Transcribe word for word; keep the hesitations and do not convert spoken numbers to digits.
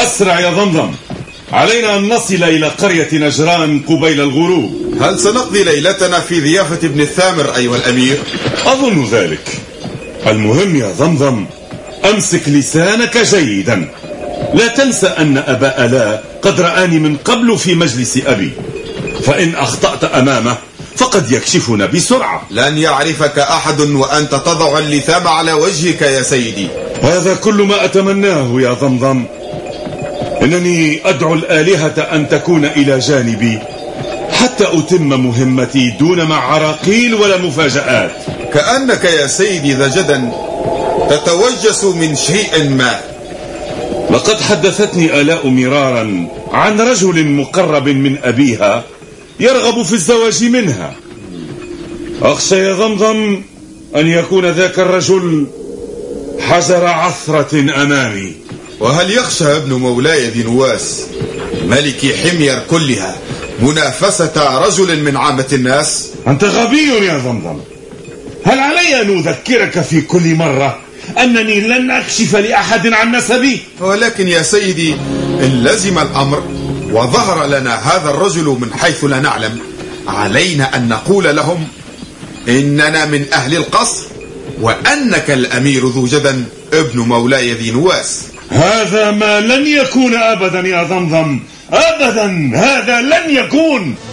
أسرع يا ضمضم، علينا أن نصل إلى قرية نجران قبيل الغروب. هل سنقضي ليلتنا في ضيافة ابن الثامر أيها الأمير؟ أظن ذلك. المهم يا ضمضم أمسك لسانك جيدا، لا تنسى أن أبا آلاء قد رآني من قبل في مجلس أبي، فإن أخطأت أمامه فقد يكشفنا بسرعة. لن يعرفك أحد وأنت تضع اللثام على وجهك يا سيدي. هذا كل ما أتمناه يا ضمضم. إنني أدعو الآلهة أن تكون إلى جانبي حتى أتم مهمتي دون معراقيل ولا مفاجآت. كأنك يا سيدي ذا جدا تتوجس من شيء ما. لقد حدثتني آلاء مرارا عن رجل مقرب من أبيها يرغب في الزواج منها. أخشى يا ضمضم أن يكون ذاك الرجل حجر عثرة أمامي. وهل يخشى ابن مولاي ذي نواس ملك حمير كلها منافسة رجل من عامة الناس؟ أنت غبي يا ضمضم. هل علي أن أذكرك في كل مرة أنني لن أكشف لأحد عن نسبي؟ ولكن يا سيدي إن لزم الأمر وظهر لنا هذا الرجل من حيث لا نعلم، علينا أن نقول لهم إننا من أهل القصر وأنك الأمير ذو جدن ابن مولاي ذي نواس. هذا ما لن يكون أبدا يا ضمضم، أبدا هذا لن يكون.